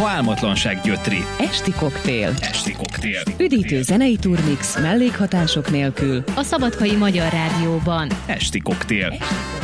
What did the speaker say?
ha álmatlanság gyötri. Esti koktél. Esti koktél. Üdítő zenei turmix mellékhatások nélkül. A Szabadkai Magyar Rádióban. Esti koktél.